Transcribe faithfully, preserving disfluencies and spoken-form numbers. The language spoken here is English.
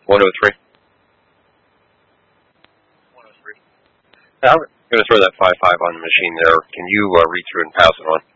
one oh three. one oh three. I'm going to throw that five five on the machine there. Can you uh, read through and pass it on?